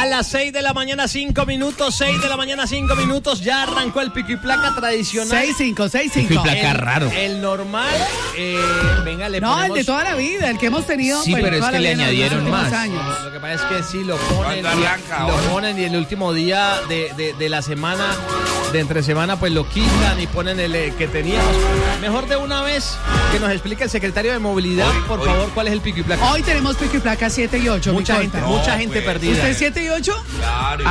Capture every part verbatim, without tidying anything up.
A las seis de la mañana, cinco minutos, seis de la mañana, cinco minutos, ya arrancó el pico y placa tradicional. seis cinco, seis cinco. Pico y placa el, raro. El normal, eh, venga, le No, ponemos... el de toda la vida, el que hemos tenido. Sí, bueno, pero es toda que la le vida, añadieron los últimos más. años. Lo que pasa es que sí, lo ponen, ¿Cuándo arranca y, ahora? lo ponen y el último día de, de, de la semana, de entre semana, pues lo quitan y ponen el eh, que teníamos. Mejor de una vez que nos explique el secretario de movilidad, Hoy, por hoy. favor, cuál es el pico y placa. Hoy tenemos pico y placa siete y ocho. Mucha mi gente, colta. mucha No, gente pues. perdida. ¿Usted siete y ocho? Claro.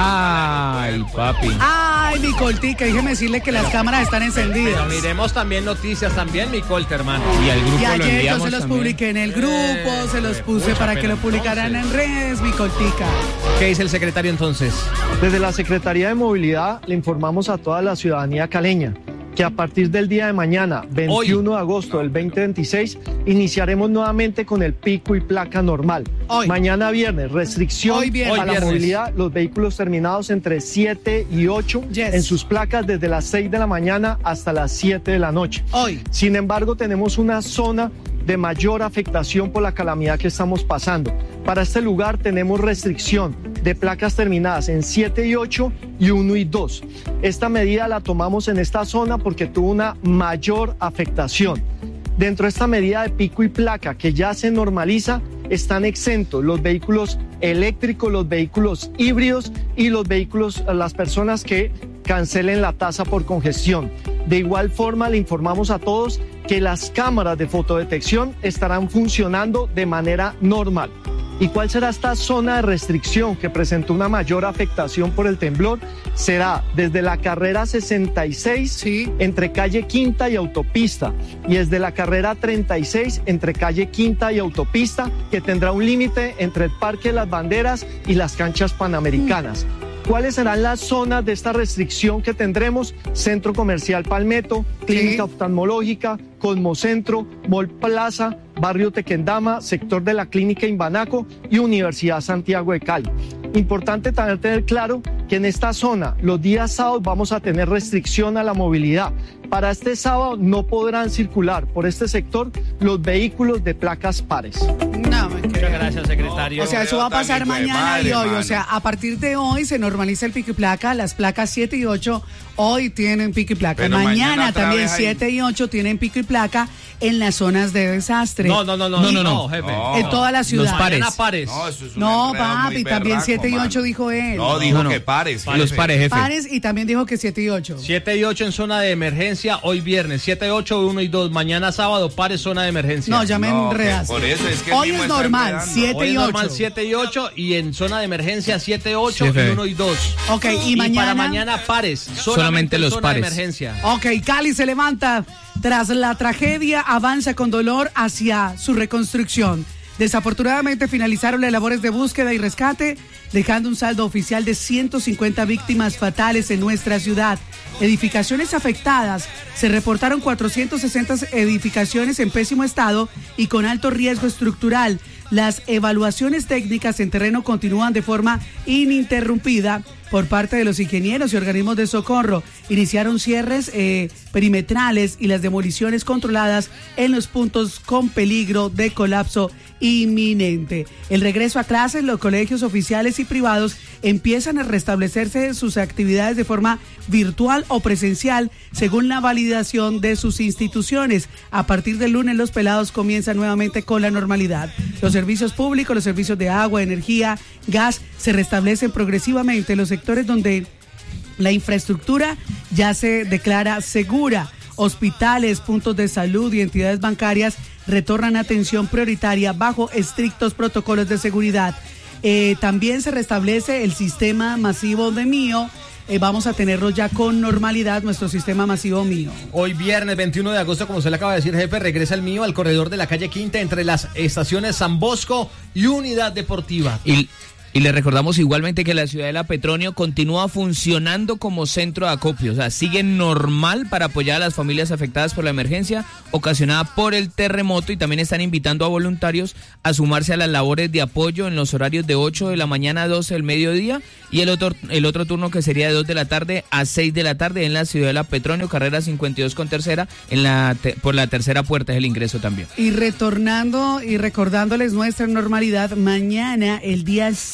Ay, papi. Ay, mi coltica, déjeme decirle que las cámaras están encendidas. Pero miremos también noticias también, mi colta, hermano. Y al grupo Y lo ayer yo enviamos se los también. publiqué en el grupo, Eh, se los puse mucha para que pena, lo publicaran entonces. en redes, mi coltica. ¿Qué dice el secretario entonces? Desde la Secretaría de Movilidad le informamos a toda la ciudadanía caleña que a partir del día de mañana, veintiuno de agosto del veinte veintiséis, iniciaremos nuevamente con el pico y placa normal. Hoy. Mañana viernes, restricción Hoy viernes. a Hoy la viernes. movilidad, los vehículos terminados entre siete y ocho Yes. en sus placas desde las seis de la mañana hasta las siete de la noche. Hoy. Sin embargo, tenemos una zona de mayor afectación por la calamidad que estamos pasando. Para este lugar tenemos restricción de placas terminadas en siete y ocho y uno y dos. Esta medida la tomamos en esta zona porque tuvo una mayor afectación. Dentro de esta medida de pico y placa que ya se normaliza, están exentos los vehículos eléctricos, los vehículos híbridos y los vehículos, las personas que cancelen la tasa por congestión. De igual forma, le informamos a todos que las cámaras de fotodetección estarán funcionando de manera normal. ¿Y cuál será esta zona de restricción que presentó una mayor afectación por el temblor? Será desde la carrera sesenta y seis Sí. entre calle Quinta y autopista y desde la carrera treinta y seis entre calle Quinta y autopista, que tendrá un límite entre el Parque de las Banderas y las canchas panamericanas. ¿Cuáles serán las zonas de esta restricción que tendremos? Centro Comercial Palmetto, Clínica Sí. Oftalmológica, Cosmocentro, Mall Plaza, Barrio Tequendama, sector de la Clínica Imbanaco y Universidad Santiago de Cali. Importante también tener claro que en esta zona los días sábados vamos a tener restricción a la movilidad. Para este sábado no podrán circular por este sector los vehículos de placas pares. No, me Muchas creo. gracias, secretario. O sea, eso va a pasar Hijo de mañana madre, y hoy. mano. O sea, a partir de hoy se normaliza el pico y placa. Las placas siete y ocho hoy tienen pico y placa. Pero Mañana, mañana otra también vez ahí. siete y ocho tienen pico y placa en las zonas de desastre. no, no, no, no, No, no, no. jefe. No. En toda la ciudad. Los pares. Mañana pares. No, eso es un No, enredo papi, muy también berraco, siete y mano. ocho dijo él. No, dijo No, no. que pares. Los jefe. pares, jefe. Pares y también dijo que siete y ocho. siete y ocho en zona de emergencia hoy viernes, siete, ocho, uno y dos. Mañana sábado, pares zona de emergencia. No, ya me No, que enredaste. por eso es que él Hoy mismo es está normal, enredando. siete Hoy y es normal ocho. siete y ocho y en zona de emergencia siete, ocho Sí, y jefe. uno y dos. Ok, y Y mañana. para mañana pares, solamente, Solamente en los zona pares. de emergencia. Ok, Cali se levanta tras la tragedia, avanza con dolor hacia su reconstrucción. Desafortunadamente finalizaron las labores de búsqueda y rescate, dejando un saldo oficial de ciento cincuenta víctimas fatales en nuestra ciudad. Edificaciones afectadas. Se reportaron cuatrocientas sesenta edificaciones en pésimo estado y con alto riesgo estructural. Las evaluaciones técnicas en terreno continúan de forma ininterrumpida por parte de los ingenieros y organismos de socorro. Iniciaron cierres eh, perimetrales y las demoliciones controladas en los puntos con peligro de colapso inminente. El regreso a clases, los colegios oficiales y privados empiezan a restablecerse sus actividades de forma virtual o presencial según la validación de sus instituciones. A partir del lunes los pelados comienzan nuevamente con la normalidad. Los servicios públicos, los servicios de agua, energía, gas se restablecen progresivamente en los sectores donde la infraestructura ya se declara segura. Hospitales, puntos de salud y entidades bancarias retornan atención prioritaria bajo estrictos protocolos de seguridad. Eh, también se restablece el sistema masivo de Mío. Eh, vamos a tenerlo ya con normalidad, nuestro sistema masivo Mío. Hoy viernes veintiuno de agosto, como usted le acaba de decir, jefe, regresa el mío al corredor de la calle Quinta entre las estaciones San Bosco y Unidad Deportiva. Y, y le recordamos igualmente que la ciudad de La Petronio continúa funcionando como centro de acopio, o sea, sigue normal para apoyar a las familias afectadas por la emergencia ocasionada por el terremoto, y también están invitando a voluntarios a sumarse a las labores de apoyo en los horarios de ocho de la mañana a doce del mediodía y el otro, el otro turno que sería de dos de la tarde a seis de la tarde en la ciudad de La Petronio, carrera cincuenta y dos con tercera, en la te, por la tercera puerta es el ingreso también. Y retornando y recordándoles nuestra normalidad, mañana, el día sábado,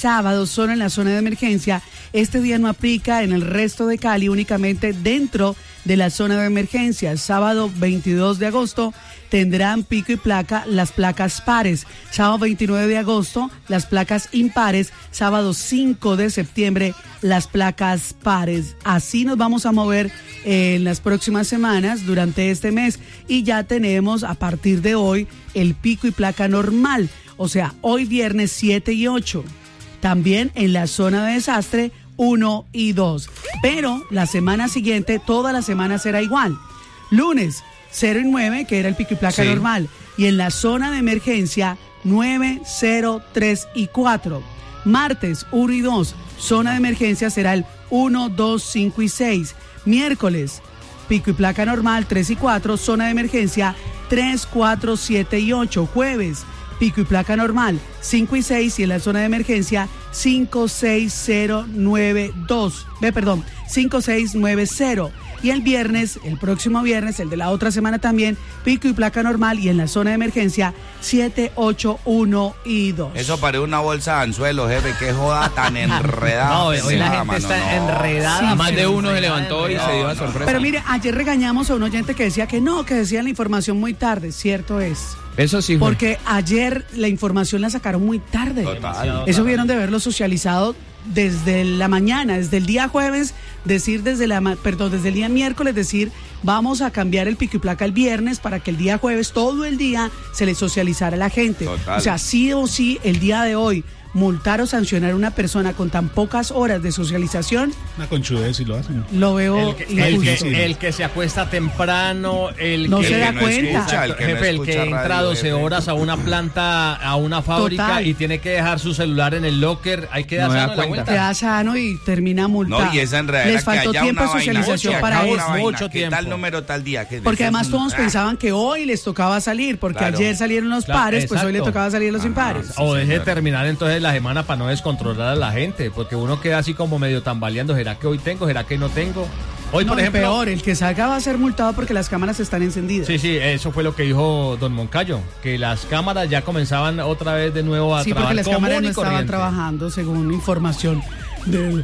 sábado solo en la zona de emergencia. Este día no aplica en el resto de Cali, únicamente dentro de la zona de emergencia. El sábado veintidós de agosto tendrán pico y placa las placas pares. Sábado veintinueve de agosto las placas impares. Sábado cinco de septiembre las placas pares. Así nos vamos a mover en las próximas semanas durante este mes y ya tenemos a partir de hoy el pico y placa normal. O sea, hoy viernes siete y ocho. También en la zona de desastre uno y dos. Pero la semana siguiente, toda la semana será igual. Lunes cero y nueve, que era el pico y placa sí. normal. Y en la zona de emergencia nueve, cero, tres y cuatro. Martes uno y dos, zona de emergencia será el uno, dos, cinco y seis. Miércoles, pico y placa normal tres y cuatro, zona de emergencia tres, cuatro, siete y ocho. Jueves, pico y placa normal cinco y seis y en la zona de emergencia cinco, seis, cero, nueve, dos. Ve, perdón, cinco, seis, nueve, cero. Y el viernes, el próximo viernes, el de la otra semana también, pico y placa normal y en la zona de emergencia siete, ocho, uno y dos. Eso parece una bolsa de anzuelo, jefe, qué joda tan enredada. No, hoy la gente mano, está no. enredada. Sí, más de uno se levantó y no, se dio no, a sorpresa. Pero mire, ayer regañamos a un oyente que decía que no, que decían la información muy tarde. Cierto es. Eso sí fue. Porque ayer la información la sacaron muy tarde. Total. Eso vieron de haberlo socializado desde la mañana, desde el día jueves, decir desde la, perdón, desde el día miércoles, decir vamos a cambiar el pico y placa el viernes para que el día jueves todo el día se le socializara a la gente. Total. O sea, sí o sí, el día de hoy multar o sancionar a una persona con tan pocas horas de socialización, una conchudez si lo hacen. lo veo El que, el, injusto. que, el que se acuesta temprano, el No que, se da el que cuenta. No escucha, el que no jefe, el escucha que entra radio, doce jefe. horas a una planta, a una fábrica Total. y tiene que dejar su celular en el locker, hay que No darse da la cuenta. vuelta. Queda sano y termina multado. No, y esa enredadera Les faltó que haya tiempo de una vaina, socialización oye, para acá eso. una vaina, Mucho ¿qué tiempo. tal número tal día? ¿Qué- Porque qué- además todos Ah, pensaban que hoy les tocaba salir, porque Claro. ayer salieron los Claro, pares, pues hoy le exacto. tocaba salir los Ajá. impares. O deje señor. terminar entonces la semana para no descontrolar a la gente, porque uno queda así como medio tambaleando, ¿será que hoy tengo? ¿Será que no tengo? Hoy, No, por y ejemplo, peor, el que salga va a ser multado porque las cámaras están encendidas. Sí, sí, eso fue lo que dijo don Moncayo, que las cámaras ya comenzaban otra vez de nuevo a Sí, porque trabajar las común cámaras no y estaban corriente. trabajando según información del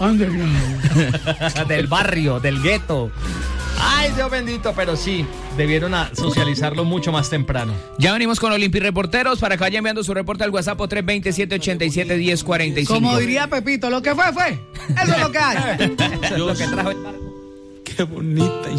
underground. Del barrio, del gueto. Ay, Dios bendito, pero sí, debieron a socializarlo mucho más temprano. Ya venimos con Olimpi Reporteros para que vayan enviando su reporte al WhatsApp tres dos cero, siete ocho siete, uno cero cuatro cinco. Como diría Pepito, lo que fue, fue. Eso es lo que hay. Eso es lo que trajo el barco. Qué bonita